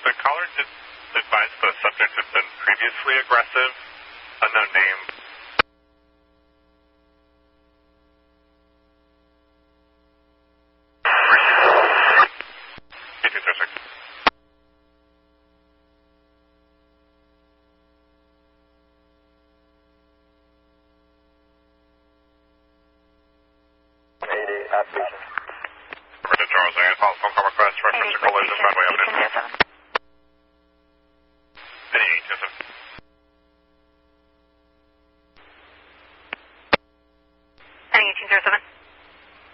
the caller did advise the subject had been previously aggressive.